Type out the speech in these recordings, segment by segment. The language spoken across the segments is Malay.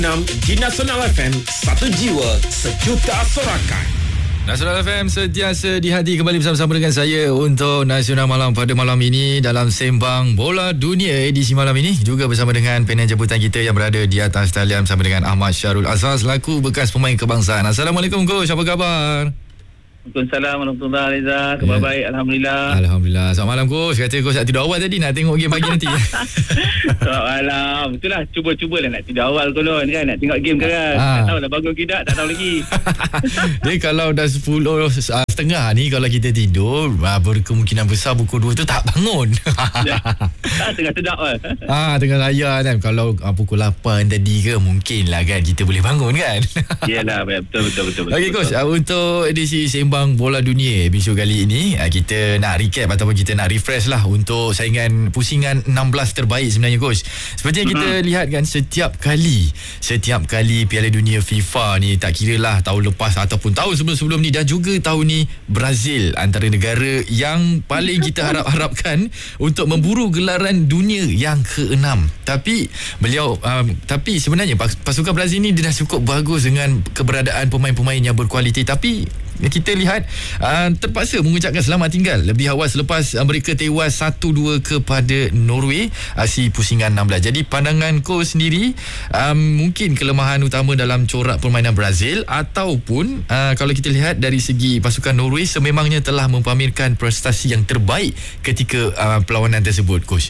6 di Nasional FM, satu jiwa, sejuta sorakan. Nasional FM sentiasa di hati, kembali bersama-sama dengan saya untuk Nasional Malam pada malam ini dalam Sembang Bola Dunia edisi malam ini, juga bersama dengan panel jemputan kita yang berada di atas talian bersama dengan Ahmad Syarul Azhar selaku bekas pemain kebangsaan. Assalamualaikum Coach, apa khabar? Waalaikumsalam warahmatullahi wabarakatuh. Khabar baik, Alhamdulillah. Alhamdulillah. Selamat malam Coach. Kata Coach tak tidur awal tadi, nak tengok game pagi nanti. Selamat malam. Betul lah, cuba-cubalah nak tidur awal kolon kan, nak tengok game kan. Tak tahu dah bangun ke tak tahu lagi. Dia kalau dah 10.30 ni, kalau kita tidur, berkemungkinan besar pukul 2 tu tak bangun. Tengah sedap lah. Tengah layan kan. Kalau pukul 8 tadi ke, mungkin lah kan kita boleh bangun kan. Yelah, betul. Okey Coach, untuk edisi Sembang Bola Dunia episod kali ini, kita nak recap ataupun kita nak refresh lah untuk saingan pusingan 16 terbaik sebenarnya Coach. Seperti yang kita lihat kan, setiap kali Piala Dunia FIFA ni, tak kira lah tahun lepas ataupun tahun sebelum-sebelum ni, dan juga tahun ni, Brazil antara negara yang paling kita harap-harapkan untuk memburu gelaran dunia yang ke-6. Tapi sebenarnya pasukan Brazil ni dia dah cukup bagus dengan keberadaan pemain-pemain yang berkualiti, tapi kita lihat terpaksa mengucapkan selamat tinggal lebih awal selepas mereka tewas 1-2 kepada Norway, si pusingan 16. Jadi pandangan Coach sendiri, mungkin kelemahan utama dalam corak permainan Brazil, ataupun kalau kita lihat dari segi pasukan Norway sememangnya telah mempamerkan prestasi yang terbaik ketika perlawanan tersebut Coach?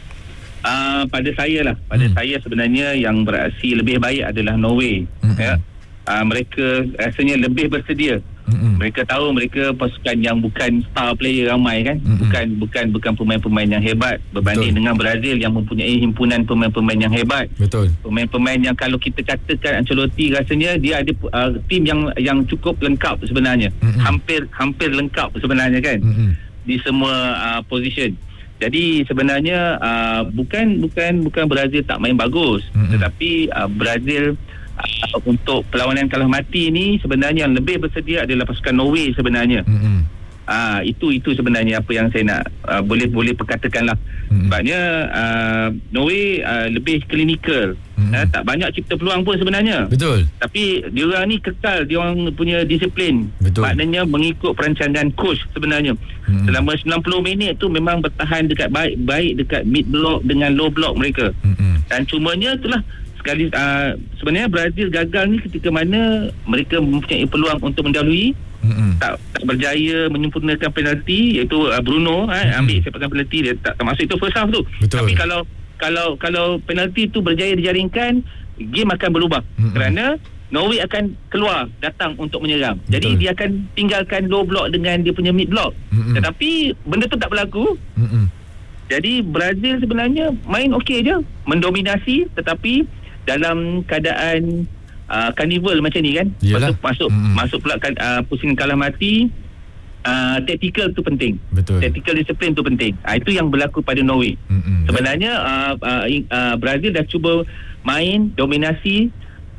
Pada saya sebenarnya yang beraksi lebih baik adalah Norway. Ya. Mereka rasanya lebih bersedia. Mereka tahu mereka pasukan yang bukan star player ramai kan, bukan pemain-pemain yang hebat berbanding dengan Brazil yang mempunyai himpunan pemain-pemain yang hebat. Betul. Pemain-pemain yang kalau kita katakan Ancelotti rasanya dia ada tim yang cukup lengkap sebenarnya. Hampir lengkap sebenarnya kan. Di semua position. Jadi sebenarnya bukan Brazil tak main bagus, tetapi Brazil untuk perlawanan kalah mati ni sebenarnya yang lebih bersedia adalah pasukan Norway sebenarnya. Itu sebenarnya apa yang saya nak boleh perkatakan lah. Sebabnya Norway lebih klinikal. Tak banyak cipta peluang pun sebenarnya. Betul. Tapi diorang ni kekal, diorang punya disiplin. Betul. Maknanya mengikut perancangan coach sebenarnya. Selama 90 minit tu memang bertahan dekat baik dekat mid block dengan low block mereka. Dan cumanya itulah sekali sebenarnya Brazil gagal ni ketika mana mereka mempunyai peluang untuk mendahului, tak berjaya menyempurnakan penalti, iaitu Bruno ambil sepakan penalti, dia tak masuk, itu first half tu. Betul. Tapi kalau penalti tu berjaya dijaringkan, game akan berubah kerana Norway akan keluar datang untuk menyerang. Jadi dia akan tinggalkan low block dengan dia punya mid block. Tetapi benda tu tak berlaku. Jadi Brazil sebenarnya main okey je, mendominasi, tetapi dalam keadaan carnival macam ni kan. Masuk pula pusingan kalah mati. Tactical tu penting. Betul. Tactical disiplin tu penting. Itu yang berlaku pada Norway. Sebenarnya Brazil dah cuba main dominasi,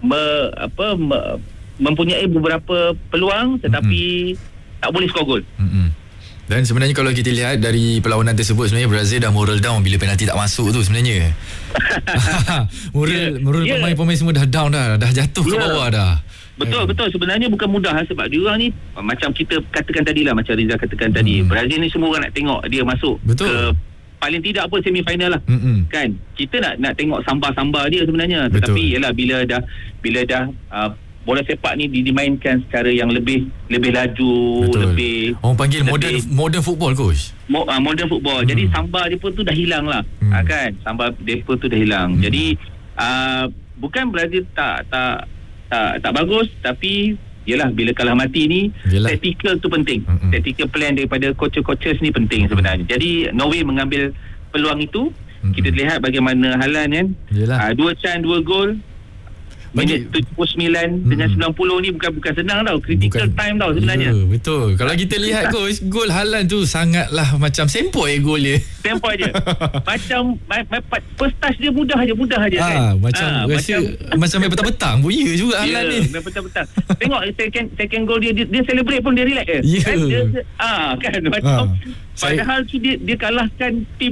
mempunyai beberapa peluang, tetapi tak boleh skor gol. Dan sebenarnya kalau kita lihat dari perlawanan tersebut, sebenarnya Brazil dah moral down bila penalti tak masuk tu sebenarnya. moral pemain-pemain semua dah down dah jatuh ke bawah dah. Betul. Sebenarnya bukan mudah sebab diorang ni macam kita katakan tadi lah, macam Rizal katakan tadi, Brazil ni semua orang nak tengok dia masuk. Betul. Ke paling tidak pun semifinal lah. Kan kita nak tengok sambar-sambar dia sebenarnya. Betul. Tetapi yalah, bila dah bola sepak ni dimainkan secara yang lebih laju. Betul. Lebih orang panggil modern football Coach. Modern football. Jadi sambar dia pun tu dah hilang lah. Kan sambar dia pun tu dah hilang. Jadi bukan Brazil tak bagus, tapi yalah, bila kalah mati ni, tactical tu penting. Tactical plan daripada coaches ni penting sebenarnya. Jadi Norway mengambil peluang itu. Kita lihat bagaimana Haaland kan, 2 chance 2 gol. Minit 79 dengan 90 ni bukan senang tau. Critical time tau sebenarnya. Betul. Kalau kita lihat Coach, gol Haaland tu sangatlah macam sempoi gol dia. Sempoi je. Macam first touch dia mudah aja kan. Macam main petang-petang pun ya juga Haaland ni. Main petang-petang. Tengok second goal dia celebrate pun dia relax je. Kan dia kan macam padahal tu dia kalahkan tim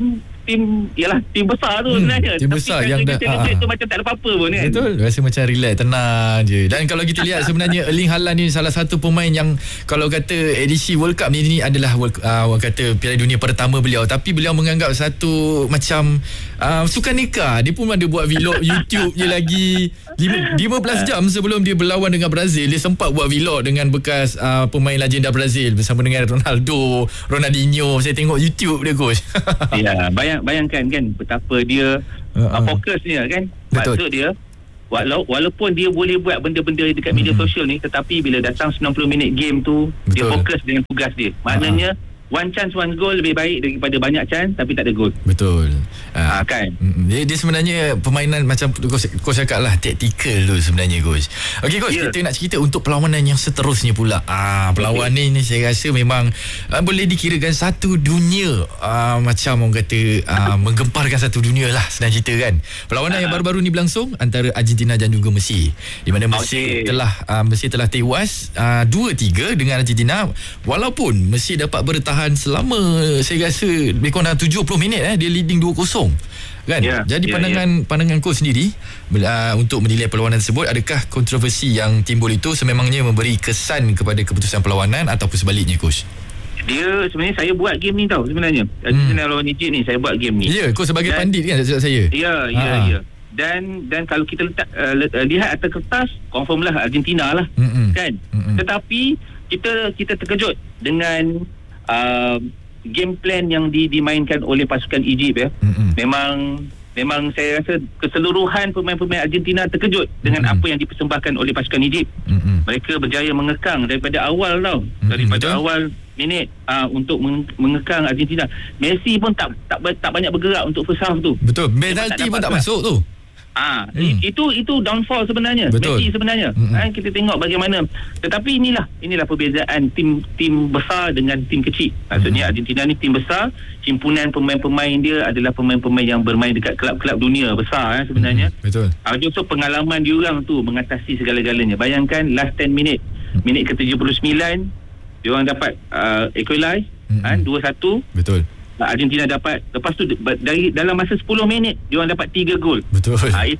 tim besar tu sebenarnya. Tim besar yang dah tu macam tak ada apa-apa pun kan. Betul, rasa macam relax, tenang je. Dan kalau kita lihat sebenarnya Erling Haaland ni salah satu pemain yang kalau kata edisi World Cup ni adalah orang kata Piala Dunia pertama beliau, tapi beliau menganggap satu macam sukan nikah. Dia pun ada buat vlog YouTube je lagi 15 jam sebelum dia berlawan dengan Brazil. Dia sempat buat vlog dengan bekas pemain legenda Brazil bersama dengan Ronaldo, Ronaldinho. Saya tengok YouTube dia, coach. Ya, bayangkan kan betapa dia fokusnya kan. Betul. Maksud dia walaupun dia boleh buat benda-benda dekat media sosial ni, tetapi bila datang 90 minit game tu, Betul. dia fokus dengan tugas dia. Maknanya one chance one goal lebih baik daripada banyak chance tapi tak ada gol. Betul. Kan. Dia sebenarnya permainan macam coach cakap lah, taktikal tu sebenarnya, coach. Okey, coach, kita nak cerita untuk perlawanan yang seterusnya pula. Perlawanan ni saya rasa memang boleh dikirakan satu dunia, macam orang kata menggemparkan satu dunia lah, senang cerita kan. Perlawanan yang baru-baru ni berlangsung antara Argentina dan juga Mesir, di mana Mesir telah tewas 2-3 dengan Argentina, walaupun Mesir dapat bertahan selama saya rasa lebih kurang 70 minit dia leading 2-0 kan. Jadi pandangan coach sendiri untuk menilai perlawanan tersebut, adakah kontroversi yang timbul itu sememangnya memberi kesan kepada keputusan perlawanan ataupun sebaliknya, coach? Dia sebenarnya saya buat game ni tau sebenarnya. Argentina lawan Egypt ni saya buat game ni. Ya, coach sebagai pandit kan saya. Ya. Dan kalau kita lihat atas kertas, confirm lah Argentina lah. Kan. Tetapi kita terkejut dengan game plan yang dimainkan oleh pasukan Egypt ya. Memang saya rasa keseluruhan pemain-pemain Argentina terkejut dengan apa yang dipersembahkan oleh pasukan Egypt. Mereka berjaya mengekang daripada awal tau. Daripada awal minit untuk mengekang Argentina. Messi pun tak banyak bergerak untuk first half tu. Betul. Penalti pun tak masuk tu. Itu downfall sebenarnya. Betul. Messi sebenarnya. Kita tengok bagaimana. Tetapi inilah perbezaan tim besar dengan tim kecil. Maksudnya Argentina ni tim besar, himpunan pemain-pemain dia adalah pemain-pemain yang bermain dekat kelab-kelab dunia besar sebenarnya. Betul. So pengalaman diorang tu mengatasi segala-galanya. Bayangkan last 10 minit ke-79 diorang dapat equalize 2-1. Betul. Argentina dapat, lepas tu dari dalam masa 10 minit diorang dapat 3 gol. Betul.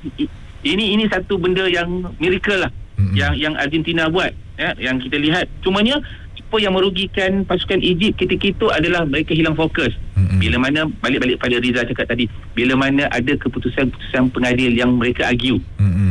Ini satu benda yang miracle lah yang Argentina buat yang kita lihat. Cumanya apa yang merugikan pasukan Egypt ketika itu adalah mereka hilang fokus. Bila mana balik pada Riza cakap tadi, bila mana ada keputusan pengadil yang mereka argue.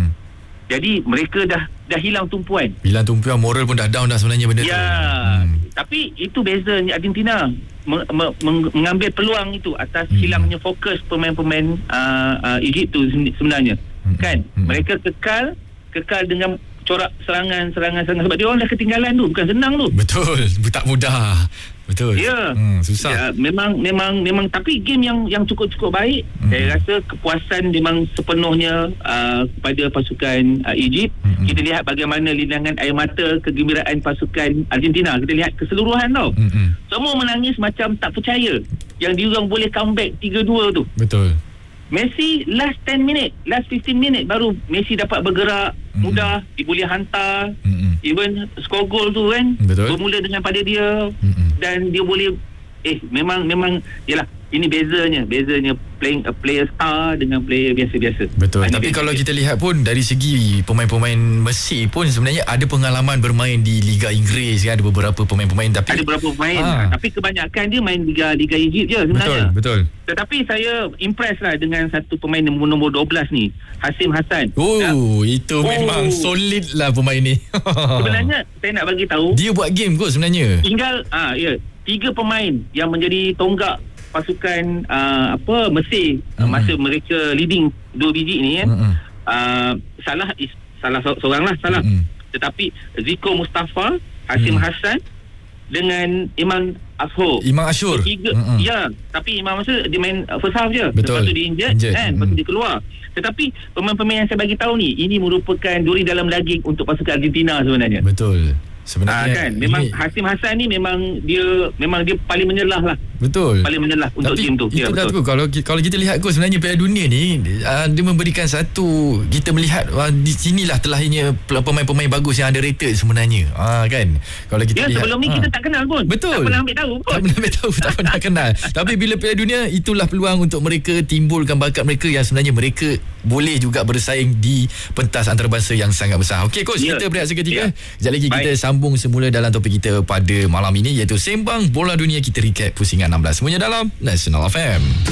Jadi mereka dah hilang tumpuan. Moral pun dah down dah sebenarnya benda tu. Tapi itu bezanya Argentina mengambil peluang itu atas hilangnya fokus pemain-pemain Egypt tu sebenarnya. Kan? Mereka kekal dengan corak serangan sebab dia orang dah ketinggalan tu, bukan senang tu. Betul, tak mudah. Betul. Ya. Susah. Ya, memang tapi game yang cukup baik. Saya rasa kepuasan memang sepenuhnya kepada pasukan Egypt. Kita lihat bagaimana linangan air mata kegembiraan pasukan Argentina. Kita lihat keseluruhan tau. Semua menangis macam tak percaya yang diorang boleh comeback 3-2 tu. Betul. Messi last 10 minit, last 15 minit baru Messi dapat bergerak mudah, dia boleh hantar, even score goal tu kan. Betul. Bermula dengan pada dia dan dia boleh memang yalah, ini bezanya playing a player star dengan player biasa-biasa. Betul. Tapi kalau kita lihat pun dari segi pemain-pemain Mesir pun sebenarnya ada pengalaman bermain di Liga Inggeris kan, ada beberapa pemain-pemain tapi ada beberapa pemain tapi kebanyakan dia main Liga Egypt je sebenarnya. Betul. Tetapi saya impress lah dengan satu pemain nombor 12 ni, Hasim Hassan. Itu memang solid lah pemain ni. Sebenarnya saya nak bagi tahu dia buat game kot sebenarnya. Tinggal 3 pemain yang menjadi tonggak pasukan Mesir masa mereka leading 2 biji ni kan. Salah seorang lah Salah. Tetapi Zico Mustafa, Hasim Hassan dengan Imam Ashur. Ya, tapi Imam Ashur dia main first half je. Betul. Lepas tu dia injured kan, lepas tu dia keluar. Tetapi pemain-pemain yang saya bagi tahu ni, ini merupakan duri dalam daging untuk pasukan Argentina sebenarnya. Betul. Sebenarnya kan memang Hasim Hassan ni memang dia paling menyelah lah Betul. paling menyelah untuk Tapi tim tu. itu dah tu, kalau kita lihat Coach, sebenarnya Piala Dunia ni dia memberikan satu, kita melihat di sinilah terlahirnya pemain-pemain bagus yang underrated sebenarnya. Kan. Kalau kita lihat sebelum ni kita tak kenal pun. Betul. Tak pernah ambil tahu pun. Tak pernah ambil tahu, tak pernah kenal. Tapi bila Piala Dunia, itulah peluang untuk mereka timbulkan bakat mereka yang sebenarnya mereka boleh juga bersaing di pentas antarabangsa yang sangat besar. Okey Coach, kita berehat seketika. Sekejap lagi kita sambung semula dalam topik kita pada malam ini, iaitu Sembang Bola Dunia. Kita recap pusingan 16 semuanya dalam National FM.